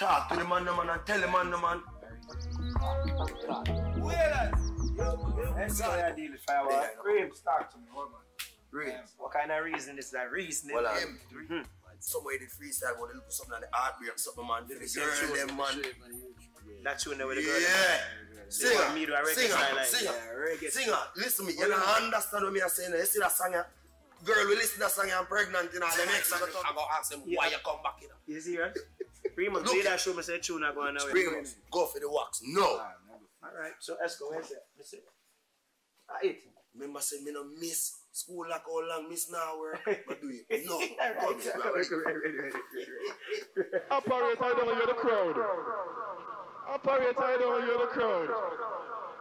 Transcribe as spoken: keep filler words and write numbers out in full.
talk to the man, the man, and tell the man, the man. Wait, let's go ahead and deal with Firewall. Reeves, talk to me, hold on. Reeves. What kind of reason is that? Reasoning? Well, um, mm-hmm. Somebody did freestyle, but they look something on the heartbreak, something, man. The girl, them, man. That's you know where the girl yeah. is. Singer, singer, singer, singer. Listen to me, you don't understand what me are saying. You see that song, girl, we listen to that song, I'm pregnant, you know, the next song, I go ask them, why you come back, you know. You see, right? Remus, play that show, me say tune not going nowhere. Remus, go for the wax. No. Alright, so let's go, where's that? Let's see. Ah, it. Remember, say, me no miss school like how long, miss now work, but do it. No. Operator, I don't hear the crowd. Operator, I don't hear the crowd.